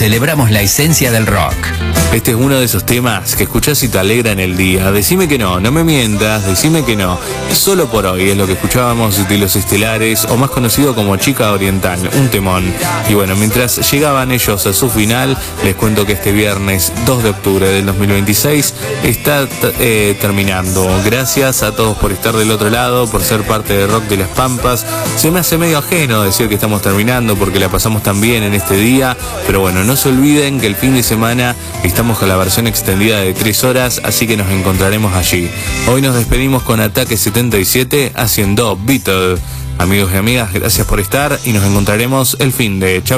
celebramos la esencia del rock. Este es uno de esos temas que escuchás y te alegran el día. Decime que no me mientas, decime que no. Solo por hoy es lo que escuchábamos de Los Estelares, o más conocido como Chica Oriental, un temón. Y bueno, mientras llegaban ellos a su final, les cuento que este viernes 2 de octubre del 2026 está terminando. Gracias a todos por estar del otro lado, por ser parte de Rock de las Pampas. Se me hace medio ajeno decir que estamos terminando porque la pasamos tan bien en este día, pero bueno, no se olviden que el fin de semana estamos con la versión extendida de 3 horas, así que nos encontraremos allí. Hoy nos despedimos con Ataque 77 haciendo Beatle. Amigos y amigas, gracias por estar y nos encontraremos el fin de... Chau.